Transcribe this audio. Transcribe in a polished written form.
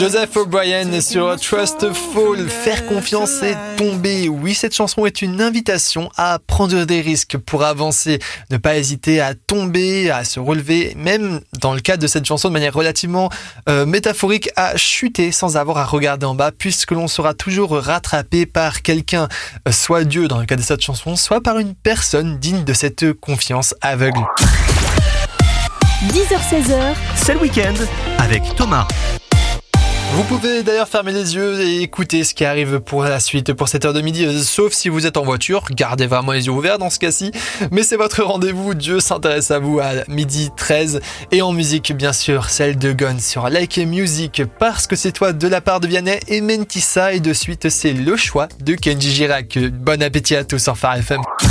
Joseph O'Brien sur Trust Fall, faire confiance et tomber. Oui, cette chanson est une invitation à prendre des risques pour avancer, ne pas hésiter à tomber, à se relever, même dans le cadre de cette chanson de manière relativement métaphorique, à chuter sans avoir à regarder en bas, puisque l'on sera toujours rattrapé par quelqu'un, soit Dieu dans le cas de cette chanson, soit par une personne digne de cette confiance aveugle. 10h-16h, c'est le week-end avec Thomas. Vous pouvez d'ailleurs fermer les yeux et écouter ce qui arrive pour la suite, pour cette heure de midi, sauf si vous êtes en voiture, gardez vraiment les yeux ouverts dans ce cas-ci, mais c'est votre rendez-vous, Dieu s'intéresse à vous à 12h13, et en musique bien sûr, celle de Gon sur Like Music, parce que c'est toi de la part de Vianney et Mentissa, et de suite c'est le choix de Kenji Girac. Bon appétit à tous sur Phare FM.